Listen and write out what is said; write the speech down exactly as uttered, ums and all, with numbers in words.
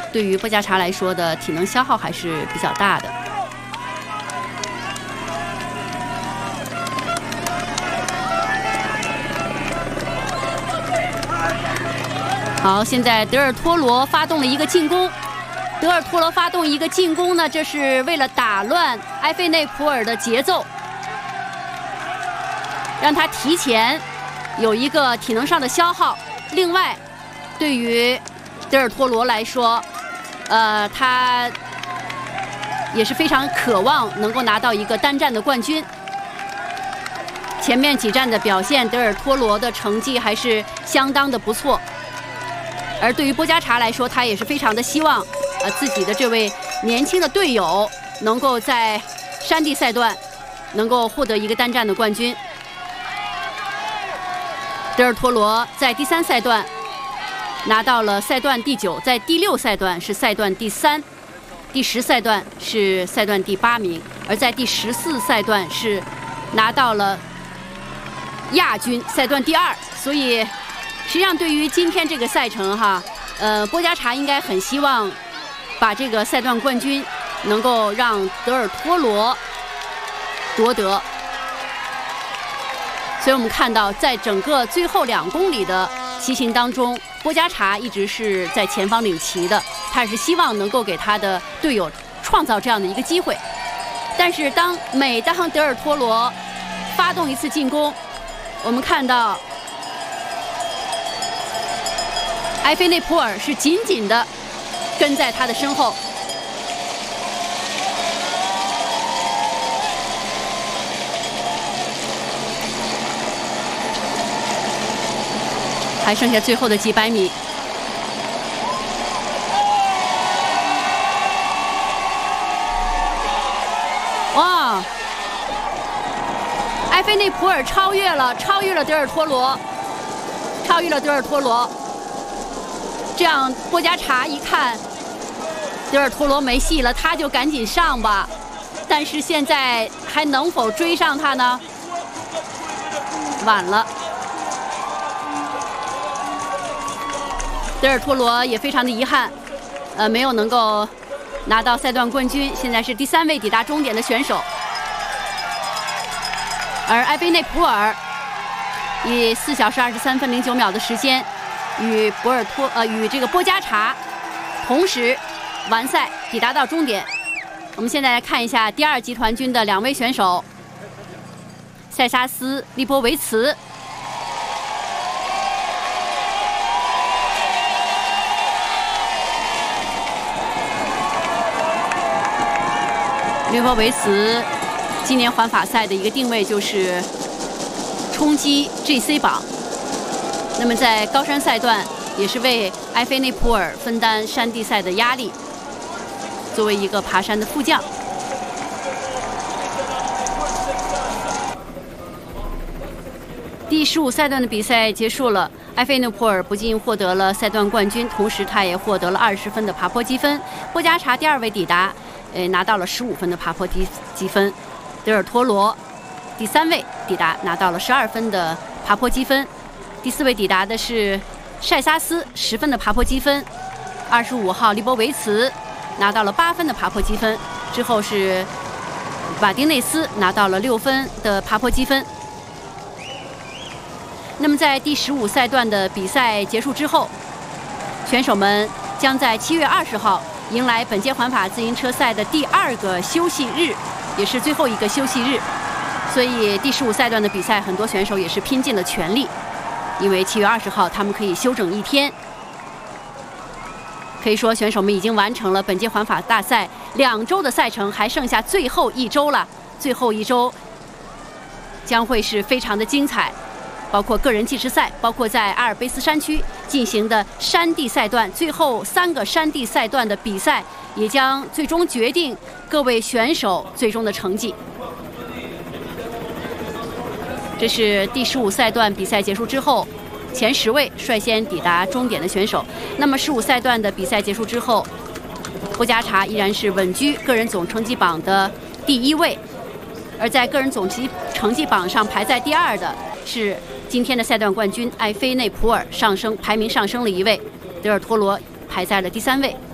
对于波加查来说的体能消耗还是比较大的。好，现在德尔托罗发动了一个进攻。德尔托罗发动一个进攻呢，这是为了打乱埃菲内普尔的节奏，让他提前有一个体能上的消耗。另外，对于德尔托罗来说，呃，他也是非常渴望能够拿到一个单战的冠军。前面几站的表现，德尔托罗的成绩还是相当的不错。而对于波加查来说，他也是非常的希望，呃，自己的这位年轻的队友能够在山地赛段能够获得一个单战的冠军。德尔托罗在第三赛段拿到了赛段第九，在第六赛段是赛段第三，第十赛段是赛段第八名，而在第十四赛段是拿到了亚军，赛段第二。所以实际上对于今天这个赛程哈，呃，波加查应该很希望把这个赛段冠军能够让德尔托罗夺得。所以我们看到，在整个最后两公里的骑行当中，波加查一直是在前方领骑的，他是希望能够给他的队友创造这样的一个机会。但是当每当德尔托罗发动一次进攻，我们看到埃菲内普尔是紧紧地跟在他的身后。还剩下最后的几百米，哇！埃菲内普尔超越了，超越了德尔托罗，超越了德尔托罗。这样，波加查一看德尔托罗没戏了，他就赶紧上吧。但是现在还能否追上他呢？晚了。德尔托罗也非常的遗憾，呃，没有能够拿到赛段冠军。现在是第三位抵达终点的选手，而埃菲内普尔以四小时二十三分零九秒的时间，与博尔托呃与这个波加查同时完赛，抵达到终点。我们现在来看一下第二集团军的两位选手，塞沙斯·利波维茨。利波维茨今年环法赛的一个定位就是冲击 G C 榜，那么在高山赛段也是为埃菲内普尔分担山地赛的压力，作为一个爬山的副将。第十五赛段的比赛结束了，埃菲内普尔不仅获得了赛段冠军，同时他也获得了二十分的爬坡积分。波加查第二位抵达，呃，拿到了十五分的爬坡积积分。德尔托罗第三位抵达，拿到了十二分的爬坡积分。第四位抵达的是塞沙斯，十分的爬坡积分。二十五号利波维茨拿到了八分的爬坡积分。之后是瓦丁内斯拿到了六分的爬坡积分。那么在第十五赛段的比赛结束之后，选手们将在七月二十号迎来本届环法自行车赛的第二个休息日，也是最后一个休息日。所以第十五赛段的比赛，很多选手也是拼尽了全力，因为七月二十号他们可以休整一天。可以说，选手们已经完成了本届环法大赛两周的赛程，还剩下最后一周了。最后一周将会是非常的精彩，包括个人计时赛，包括在阿尔卑斯山区进行的山地赛段，最后三个山地赛段的比赛也将最终决定各位选手最终的成绩。这是第十五赛段比赛结束之后，前十位率先抵达终点的选手。那么十五赛段的比赛结束之后，波加查依然是稳居个人总成绩榜的第一位，而在个人总成绩榜上排在第二的是今天的赛段冠军埃菲内普尔，上升排名上升了一位，德尔托罗排在了第三位。